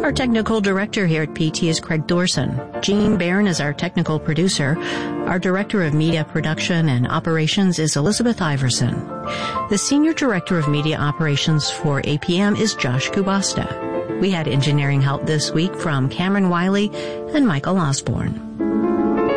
Our technical director here at PT is Craig Dorson. Jean Barron is our technical producer. Our director of media production and operations is Elizabeth Iverson. The senior director of media operations for APM is Josh Kubasta. We had engineering help this week from Cameron Wiley and Michael Osborne.